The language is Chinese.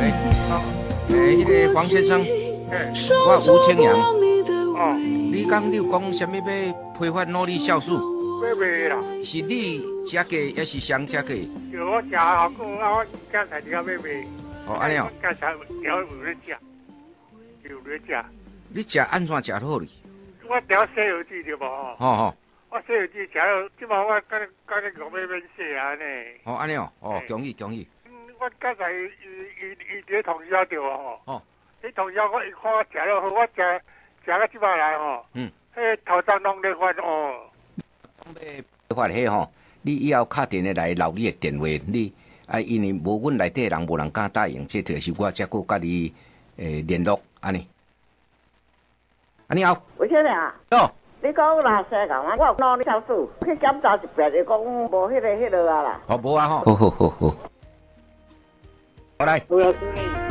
喂，迄个黄先生，我吴清阳。 哦， 你有讲什么要批发脑力酵素？ 要卖啦。 是你食过，还是谁食过？ 就我食好久，我刚才就要卖。 哦，安尼哦。 刚才有咧食，有咧食。 你食安怎食好哩？ 我调西药剂对无？ 吼。 我西药剂食了，即摆我刚才讲要免洗啊呢。 哦，安尼哦，哦，恭喜恭喜。 我刚才伊伫通宵着哦。 哦。 你通宵我一看我食了好，我食到即摆来吼。迄头针拢咧发哦。 要发迄吼，你以后敲电话来留你的电话，你因为无阮内底人无人敢答应，这就是我才佫甲你联络安尼。安尼好。 为啥呢？ 哦。 你讲有哪些讲？我有脑力酵素，去检查一遍，就讲无迄个啊啦。 哦，无啊吼。好。好来。 不要紧。